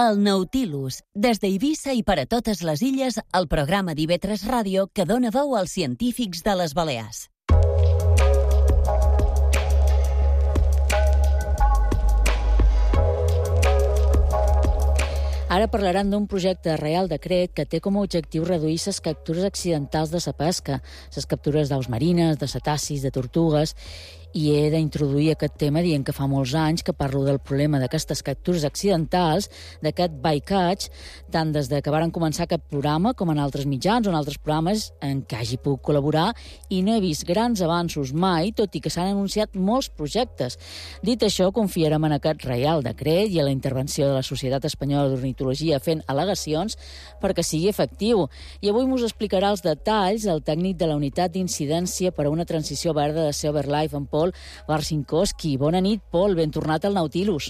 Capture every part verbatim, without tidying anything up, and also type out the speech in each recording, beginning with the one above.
El Nautilus, des d'Eivissa i per a totes les illes, el programa d'I V tres Ràdio que dona veu als científics de les Balears. Ara parlaran d'un projecte de Reial Decret que té com a objectiu reduir les captures accidentals de la pesca, les captures d'aus marines, de cetacis, de tortugues, i he d'introduir aquest tema dient que fa molts anys que parlo del problema d'aquestes captures accidentals, d'aquest bycatch, tant des de que varen començar aquest programa com en altres mitjans o en altres programes en què hagi pogut col·laborar, i no he vist grans avanços mai, tot i que s'han anunciat molts projectes. Dit això, confiarem en aquest Reial Decret i a la intervenció de la Societat Espanyola d'Ornitologia fent al·legacions perquè sigui efectiu. I avui mos explicarà els detalls el tècnic de la Unitat d'Incidència per a una Transició Verda de Sea BirdLife, en Pol Barsinkoski. Bona nit, Pol, ben tornat al Nautilus.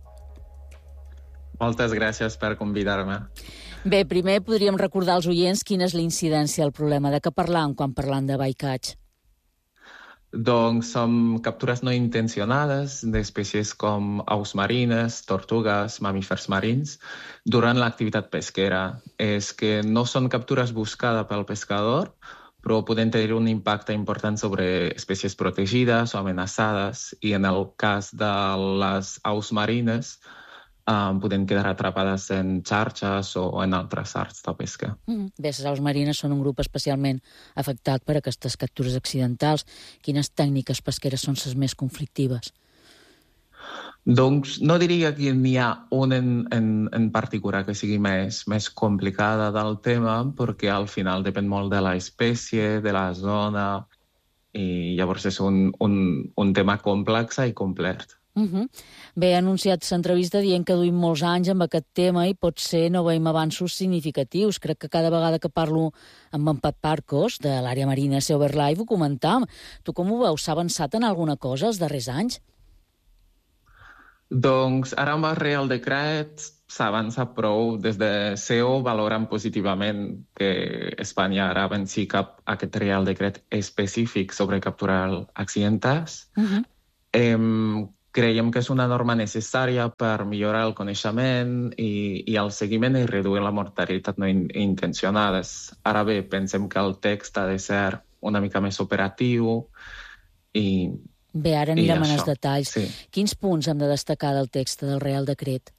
Moltes gràcies per convidar-me. Bé, primer podríem recordar als oients quina és la incidència, el problema. De què parlam quan parlam de bycatch? Doncs són captures no intencionades d'espècies com aus marines, tortugues, mamífers marins, durant l'activitat pesquera. És que no són captures buscades pel pescador, però poden tenir un impacte important sobre espècies protegides o amenaçades, i en el cas de les aus marines um, poden quedar atrapades en xarxes o en altres arts de pesca. Mm. Bé, les aus marines són un grup especialment afectat per aquestes captures accidentals. Quines tècniques pesqueres són les més conflictives? Doncs no diria que n'hi ha una en, en, en particular que sigui més, més complicada del tema, perquè al final depèn molt de l'espècie, de la zona, i llavors és un, un, un tema complex i complet. Uh-huh. Bé, ha anunciat l'entrevista dient que duim molts anys amb aquest tema i potser no veiem avanços significatius. Crec que cada vegada que parlo amb en Pep Parcos, de l'àrea marina Sea BirdLife, ho comentam. Tu com ho veus? S'ha avançat en alguna cosa els darrers anys? Doncs ara amb el Reial Decret s'avança prou. Des de C E O valoren positivament que Espanya ara avanci cap a aquest Reial Decret específic sobre capturar accidentals. Uh-huh. Eh, creiem que és una norma necessària per millorar el coneixement i, i el seguiment i reduir la mortalitat no in, intencionada. Ara bé, pensem que el text ha de ser una mica més operatiu i... Bé, ara anirem en els detalls. Sí. Quins punts hem de destacar del text del Reial Decret?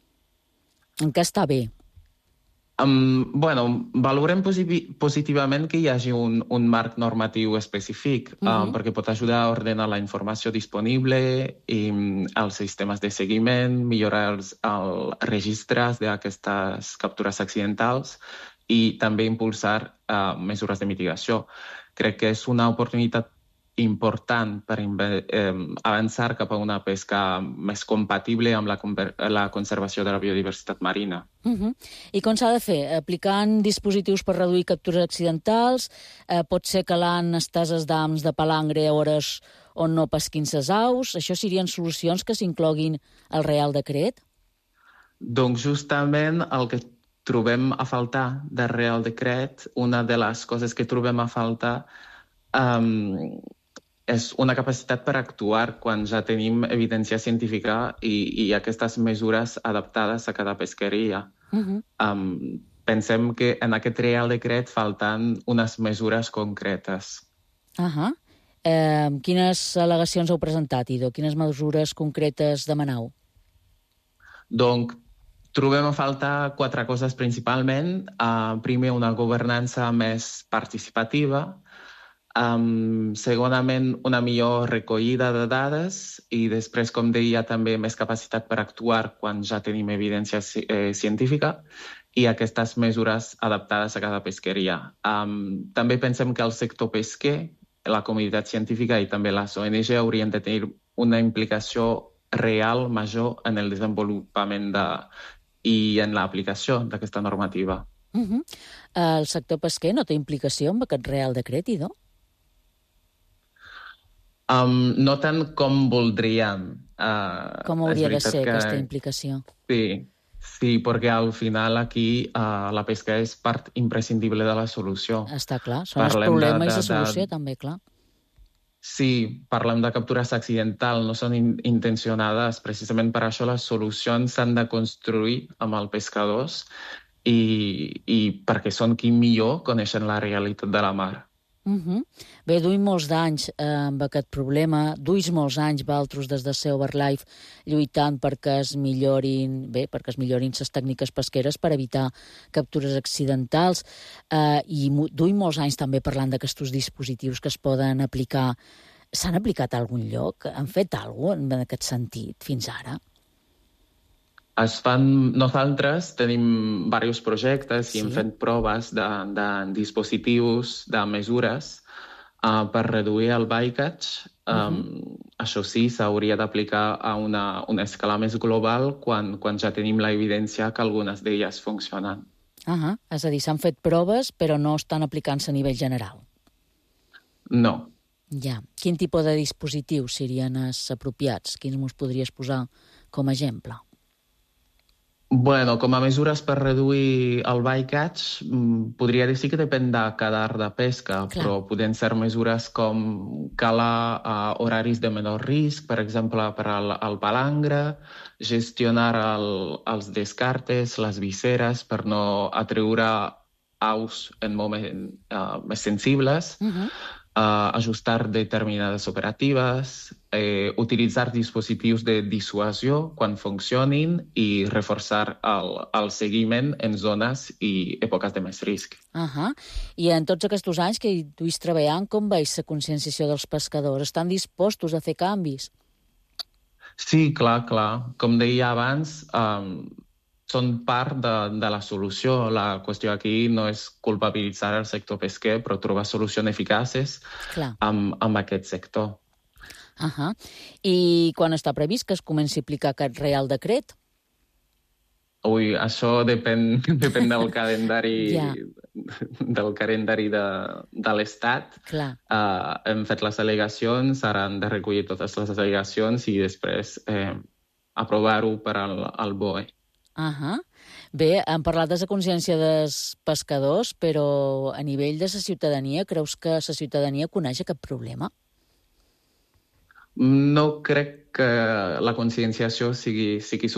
En què està bé? Um, bueno, valorem posi- positivament que hi hagi un, un marc normatiu específic, uh-huh. um, perquè pot ajudar a ordenar la informació disponible i um, els sistemes de seguiment, millorar els, els registres d'aquestes captures accidentals i també impulsar uh, mesures de mitigació. Crec que és una oportunitat important per eh, avançar cap a una pesca més compatible amb la, la conservació de la biodiversitat marina. Uh-huh. I com s'ha de fer? Aplicant dispositius per reduir captures accidentals? Eh, pot ser calant estases d'ams de palangre a hores on no pesquin ses aus? Això serien solucions que s'incloguin al Reial Decret? Doncs justament el que trobem a faltar del Reial Decret, una de les coses que trobem a faltar um, és una capacitat per actuar quan ja tenim evidència científica i, i aquestes mesures adaptades a cada pesqueria. Uh-huh. Um, pensem que en aquest Reial Decret falten unes mesures concretes. Uh-huh. Eh, quines al·legacions heu presentat, Ido? Quines mesures concretes demaneu? Doncs trobem a faltar quatre coses principalment. Uh, primer, una governança més participativa. Um, segonament, una millor recollida de dades i després, com deia, també més capacitat per actuar quan ja tenim evidència eh, científica i aquestes mesures adaptades a cada pesqueria. Um, també pensem que el sector pesquer, la comunitat científica i també les O N G haurien de tenir una implicació real major en el desenvolupament de, i en l'aplicació d'aquesta normativa. Uh-huh. El sector pesquer no té implicació amb aquest Reial Decret, Ido? Um, no tant com voldríem. Uh, com hauria de ser que... aquesta implicació? Sí, sí, perquè al final aquí uh, la pesca és part imprescindible de la solució. Està clar, són Parlem els problemes de, de, i la solució de... també, clar. Sí, parlem de captures accidentals, no són in intencionades. Precisament per això les solucions s'han de construir amb els pescadors i, i perquè són qui millor coneixen la realitat de la mar. Uh -huh. Bé, duim molts d'anys eh, amb aquest problema, duis molts anys valtros des de Silverlife lluitant perquè es millorin, bé, perquè es millorin les tècniques pesqueres per evitar captures accidentals eh, i duim molts anys també parlant d'aquests dispositius que es poden aplicar. S'han aplicat a algun lloc? Han fet alguna cosa en aquest sentit fins ara? Es fan, nosaltres tenim diversos projectes Sí. i hem fet proves de, de dispositius, de mesures uh, per reduir el bycatch. Um, uh-huh. Això sí, s'hauria d'aplicar a una, una escala més global quan, quan ja tenim l'evidència que algunes d'elles funcionen. Uh-huh. És a dir, s'han fet proves però no estan aplicant-se a nivell general. No. Ja. Quin tipus de dispositius serien els apropiats? Quins mos podries posar com a exemple? Bueno, com a mesures per reduir el bycatch, podria dir que depèn de cada art de pesca, Clar. però poden ser mesures com calar uh, horaris de menor risc, per exemple, per al, al palangre, gestionar el, els descartes, les visceres, per no atreure aus en moments uh, més sensibles, Uh-huh. Uh, ajustar determinades operatives, eh, utilitzar dispositius de dissuasió quan funcionin i reforçar el, el seguiment en zones i èpoques de més risc. Uh-huh. I en tots aquests anys que hi duis treballant, com veus la conscienciació dels pescadors? Estan dispostos a fer canvis? Sí, clar, clar. Com deia abans, um, són part de, de la solució. La qüestió aquí no és culpabilitzar el sector pesquer, però trobar solucions eficaces amb, amb aquest sector. Uh-huh. I quan està previst que es comenci a aplicar aquest Reial Decret? Ui, això depèn, depèn del calendari, ja. del calendari de, de l'Estat. Uh, hem fet les al·legacions, ara han de recollir totes les al·legacions i després eh, aprovar-ho per al, al B O E. Uh-huh. Bé, hem parlat de la consciència dels pescadors, però a nivell de la ciutadania, creus que la ciutadania coneix aquest problema? No crec que la conscienciació sigui, sigui